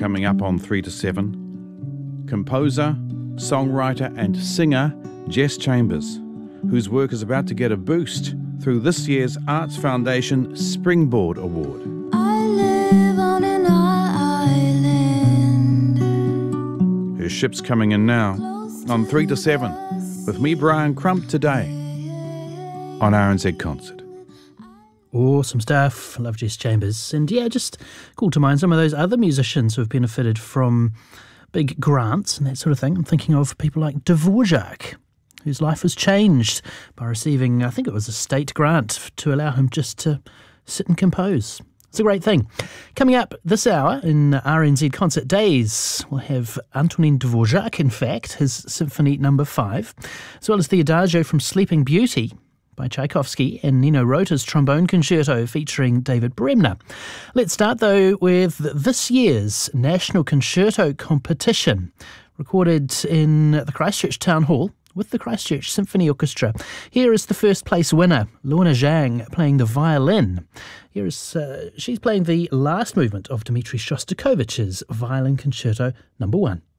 coming up on 3 to 7. Composer, songwriter and singer Jess Chambers, whose work is about to get a boost through this year's Arts Foundation Springboard Award. I live on an island. Her ship's coming in now on 3 to 7 with me, Brian Crump, today on RNZ Concert. Awesome stuff. Love Jess Chambers. And yeah, just call to mind some of those other musicians who have benefited from big grants and that sort of thing. I'm thinking of people like Dvorak, whose life was changed by receiving, I think it was a state grant to allow him just to sit and compose. It's a great thing. Coming up this hour in RNZ Concert Days, we'll have Antonin Dvorak, in fact, his Symphony No. 5, as well as the Adagio from Sleeping Beauty by Tchaikovsky and Nino Rota's Trombone Concerto featuring David Bremner. Let's start, though, with this year's National Concerto Competition, recorded in the Christchurch Town Hall with the Christchurch Symphony Orchestra. Here is the first place winner, Lorna Zhang, playing the violin. Here is she's playing the last movement of Dmitri Shostakovich's Violin Concerto No. 1.